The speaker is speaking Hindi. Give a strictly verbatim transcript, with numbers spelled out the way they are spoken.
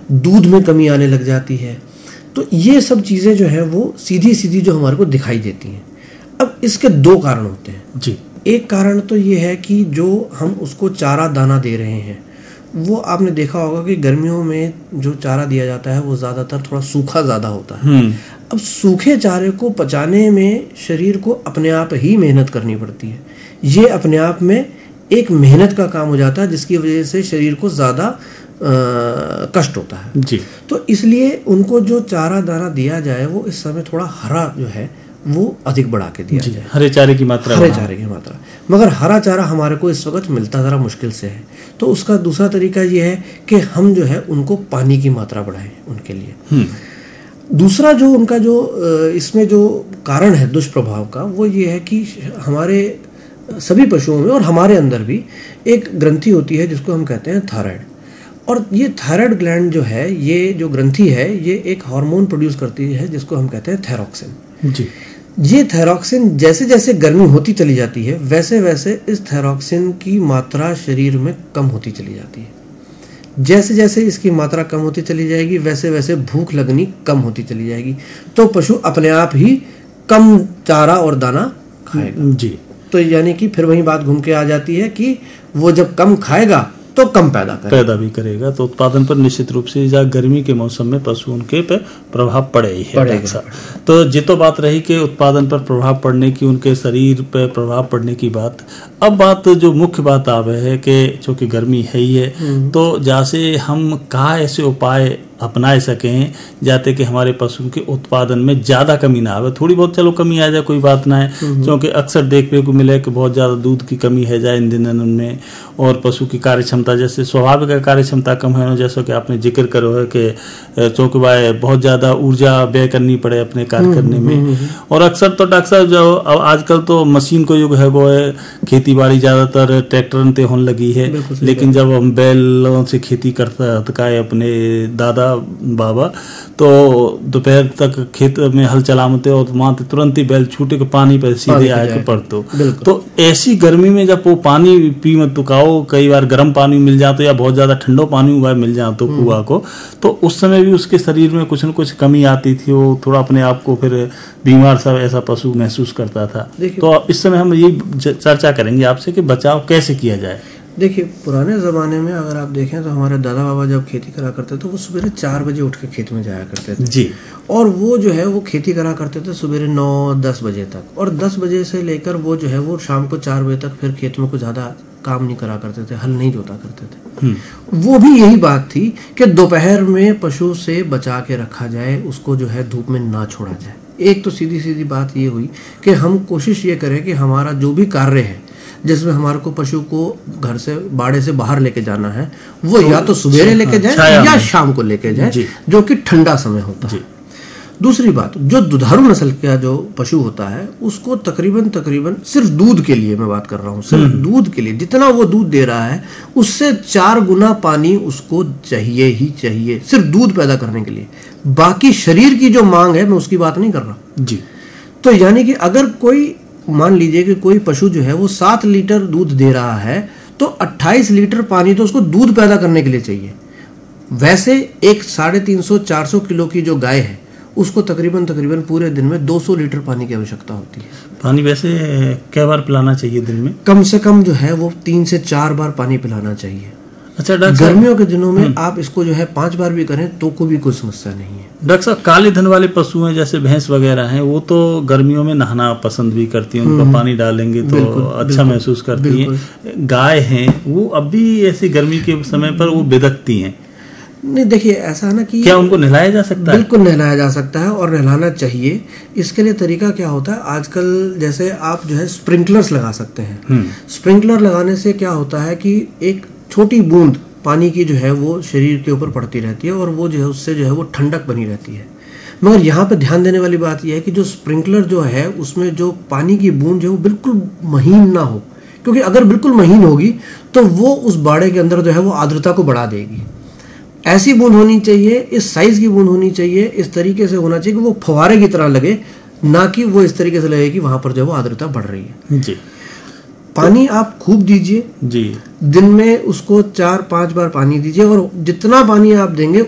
दूध में कमी आने लग जाती है। तो ये सब चीज़ें जो है वो सीधी सीधी जो हमारे को दिखाई देती हैं। अब इसके दो कारण होते हैं जी। एक कारण तो ये है कि जो हम उसको चारा दाना दे रहे हैं, वो आपने देखा होगा कि गर्मियों में जो चारा दिया जाता है वो ज़्यादातर थोड़ा सूखा ज़्यादा होता है। अब सूखे चारे को पचाने में शरीर को अपने आप ही मेहनत करनी पड़ती है। ये अपने आप में एक मेहनत का काम हो जाता है, जिसकी वजह से शरीर को ज़्यादा कष्ट होता है जी। तो इसलिए उनको जो चारा दाना दिया जाए वो इस समय थोड़ा हरा जो है वो अधिक बढ़ा के दिया जाए, हरे चारे की मात्रा हरे चारे की मात्रा। मगर हरा चारा हमारे को इस वक्त मिलता ज़रा मुश्किल से है, तो उसका दूसरा तरीका ये है कि हम जो है उनको पानी की मात्रा बढ़ाएं उनके लिए। दूसरा जो उनका जो इसमें जो कारण है दुष्प्रभाव का, वो ये है कि हमारे सभी पशुओं में और हमारे अंदर भी एक ग्रंथि होती है जिसको हम कहते हैं थायराइड। और ये थायराइड ग्लैंड जो है, ये जो ग्रंथि है, ये एक हार्मोन प्रोड्यूस करती है जिसको हम कहते हैं थायरॉक्सिन जी। ये थायरॉक्सिन जैसे जैसे गर्मी होती चली जाती है वैसे वैसे इस थायरॉक्सिन की मात्रा शरीर में कम होती चली जाती है। जैसे जैसे इसकी मात्रा कम होती चली जाएगी वैसे वैसे भूख लगनी कम होती चली जाएगी, तो पशु अपने आप ही कम चारा और दाना खाएगा जी। तो यानी कि फिर वही बात घूम के आ जाती है कि वो जब कम खाएगा तो कम पैदा करेगा पैदा भी करेगा, तो उत्पादन पर निश्चित रूप से या गर्मी के मौसम में पशु उनके पे प्रभाव पड़े ही है पड़ेगा। तो ये तो बात रही कि उत्पादन पर प्रभाव पड़ने की, उनके शरीर पे प्रभाव पड़ने की बात। अब बात जो मुख्य बात आवे है कि चूंकि गर्मी है ही है, तो जैसे हम का ऐसे उपाय अपना सकें जाते कि हमारे पशु के उत्पादन में ज्यादा कमी ना आवे। थोड़ी बहुत चलो कमी आ जाए कोई बात ना है, क्योंकि अक्सर देखने को मिले कि बहुत ज्यादा दूध की कमी है जाए इन दिनों में, और पशु की कार्य क्षमता जैसे स्वाभाविक कार्य क्षमता कम है, जैसा कि आपने जिक्र करो है कि चूंकि भाई बहुत ज्यादा ऊर्जा व्यय करनी पड़े अपने कार्य करने में। और अक्सर तो डॉक्टर साहब जो आजकल तो मशीन को युग है, वो है खेती बाड़ी ज्यादातर ट्रैक्टर ते होने लगी है, लेकिन जब हम बैलों से खेती करता है अपने दादा बाबा, तो दोपहर तक खेत में हल चलाते और वहां तुरंत ही बैल छूटे के पानी पर सीधे आए के पड़तो। तो ऐसी गर्मी में जब वो पानी पी मत तुकाओ, कई बार गर्म पानी मिल जातो या बहुत ज्यादा ठंडो पानी हुआ मिल जातो कुआ को, तो उस समय भी उसके शरीर में कुछ न कुछ कमी आती थी, वो थोड़ा अपने आप को फिर बीमार सा ऐसा पशु महसूस करता था। तो इस समय हम यही चर्चा करेंगे आपसे कि बचाव कैसे किया जाए। देखिए, पुराने ज़माने में अगर आप देखें तो हमारे दादा बाबा जब खेती करा करते थे तो वो सवेरे चार बजे उठ के खेत में जाया करते थे जी। और वो जो है वो खेती करा करते थे सवेरे नौ दस बजे तक, और दस बजे से लेकर वो जो है वो शाम को चार बजे तक फिर खेत में कुछ ज़्यादा काम नहीं करा करते थे, हल नहीं जोता करते थे। वो भी यही बात थी कि दोपहर में पशु से बचा के रखा जाए, उसको जो है धूप में ना छोड़ा जाए। एक तो सीधी सीधी बात ये हुई कि हम कोशिश ये करें कि हमारा जो भी कार्य है जिसमें हमारे को पशु को घर से बाड़े से बाहर लेके जाना है, वो तो या तो सवेरे लेके जाए या शाम को लेके जाए, जो कि ठंडा समय होता है। दूसरी बात, जो दुधारू नस्ल का जो पशु होता है उसको तकरीबन तकरीबन सिर्फ दूध के लिए मैं बात कर रहा हूँ, सिर्फ दूध के लिए जितना वो दूध दे रहा है उससे चार गुना पानी उसको चाहिए ही चाहिए, सिर्फ दूध पैदा करने के लिए। बाकी शरीर की जो मांग है मैं उसकी बात नहीं कर रहा जी। तो यानी कि अगर कोई मान लीजिए कि कोई पशु जो है वो सात लीटर दूध दे रहा है तो अट्ठाईस लीटर पानी तो उसको दूध पैदा करने के लिए चाहिए। वैसे एक साढ़े तीन सौ चार सौ किलो की जो गाय है उसको तकरीबन तकरीबन पूरे दिन में दो सौ लीटर पानी की आवश्यकता होती है। पानी वैसे क्या बार पिलाना चाहिए दिन में? कम से कम जो है वो तीन से चार बार पानी पिलाना चाहिए। अच्छा डॉक्टर, गर्मियों के दिनों में आप इसको जो है पांच बार भी करें तो कोई भी कोई समस्या नहीं है। डॉक्टर साहब, काले धन वाले पशु हैं जैसे भैंस वगैरह हैं, वो तो गर्मियों में नहाना पसंद भी करती हैं, उनको पानी डालेंगे तो अच्छा महसूस करती हैं। गाय हैं वो अब भी ऐसी गर्मी के समय पर वो बिदकती हैं। नहीं, देखिए ऐसा ना कि क्या उनको नहलाया जा सकता है? बिल्कुल नहलाया जा सकता है और नहलाना चाहिए। इसके लिए तरीका क्या होता है, आजकल जैसे आप जो है स्प्रिंकलर्स लगा सकते हैं। स्प्रिंकलर लगाने से क्या होता है कि एक छोटी बूंद पानी की जो है वो शरीर के ऊपर पड़ती रहती है और वो जो है उससे जो है वो ठंडक बनी रहती है। मगर यहाँ पे ध्यान देने वाली बात यह है कि जो स्प्रिंकलर जो है उसमें जो पानी की बूंद जो है वो बिल्कुल महीन ना हो, क्योंकि अगर बिल्कुल महीन होगी तो वो उस बाड़े के अंदर जो है वो आर्द्रता को बढ़ा देगी। ऐसी बूंद होनी चाहिए, इस साइज की बूंद होनी चाहिए, इस तरीके से होना चाहिए कि वो फव्वारे की तरह लगे, ना कि वो इस तरीके से लगे कि वहां पर जो है वो आर्द्रता बढ़ रही है जी। पानी आप खूब दीजिए जी, दिन में उसको चार पांच बार पानी दीजिए और जितना पानी आप देंगे